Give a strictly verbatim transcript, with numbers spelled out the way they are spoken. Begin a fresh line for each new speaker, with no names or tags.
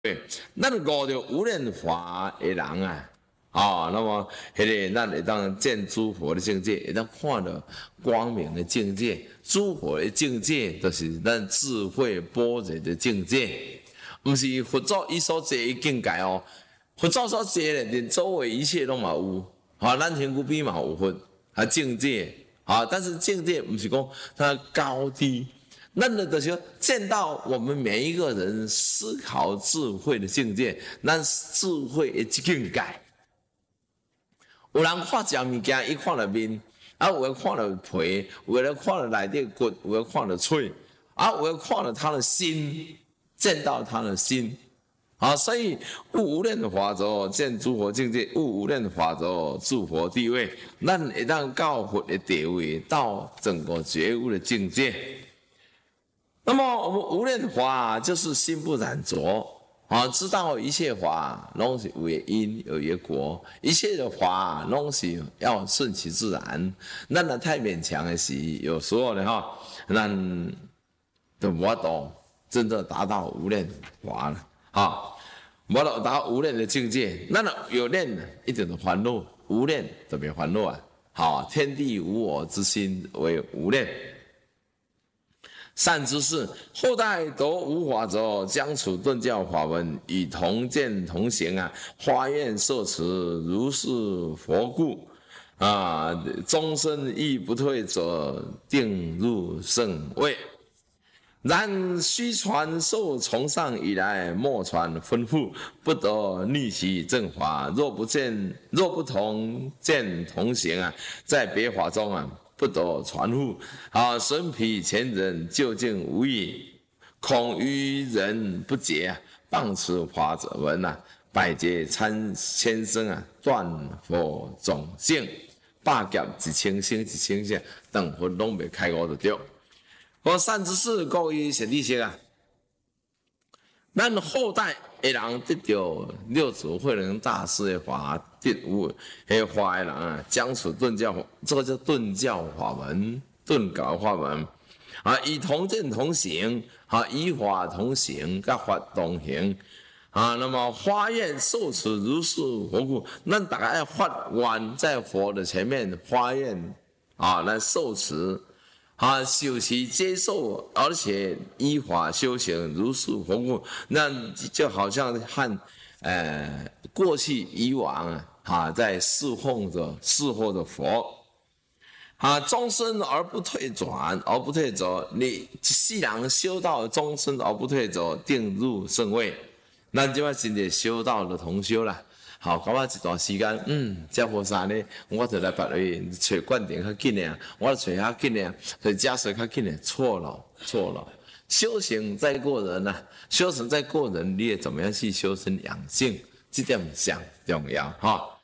对，咱悟着无念法的人啊，啊，那么迄个咱会当见诸佛的境界，会当看到光明的境界。诸佛的境界，就是咱智慧般若的境界，毋是佛祖伊所坐的境界哦。佛祖所坐的，连周围一切拢嘛有，啊，咱身躯边嘛有佛，啊境界，啊，但是境界毋是讲它高低。那呢，就是见到我们每一个人思考智慧的境界，咱智慧的境界。有人看食物件，伊看到面，啊，有人看到皮，有人看到内底骨，有人看到喙，啊，有人看到他的心，见到他的心。啊，所以悟无念法则见诸佛境界，悟无念法则诸佛地位。咱会当到佛的地位，到整个觉悟的境界。那么我们无念法就是心不染着啊，知道一切法拢是有因有业果，一切的法拢是要顺其自然。咱若太勉强的时，有时候呢哈，咱都无法度真的达到无念法了啊，无法度达到无念的境界。咱若有念一定的烦恼，无念就没烦恼啊。好，天地无我之心为无念。善知识，后代得无法者，将处顿教法门，以同见同行啊，发愿受持，如是佛故啊，终身亦不退者，定入圣位。然须传授从上以来，莫传吩咐，不得逆其正法。若不见，若不同见同行啊，在别法中啊，不得传付。啊，神彼前人究竟无益，恐于人不解啊。谤此法者闻啊，百劫参千生啊，断佛种性，百劫一千生一千生，等佛拢未开悟就对。我善知识，各位贤弟兄啊，咱后代的人得到六祖慧能大师的法得悟，迄法的人啊，将此顿教，这个叫顿教法门，顿教法门啊，以同见同行啊，以法同行，甲法同行啊。那么发愿受持如是佛故，咱大家要发愿在佛的前面发愿啊，来受持。啊，修习接受，而且依法修行，如是佛故，那就好像和呃过去以往啊，啊在侍奉着侍候着佛，啊终身而不退转，而不退走。你世人修到终身而不退走，定入圣位。咱即摆真正修道的同修啦。好，到我一段时间，嗯，这佛山呢，我就来别位找灌顶较紧的，我找较紧的，找假设较紧的，错了，错了。修行在过人呐、啊，修行在过人，你也怎么样去修身养性，这点上重要哈。